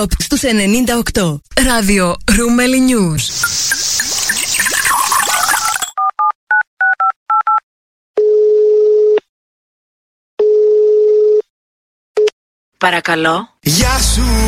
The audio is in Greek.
Top στους 98. Ράδιο Ρούμελι News. Παρακαλώ. Γεια σου.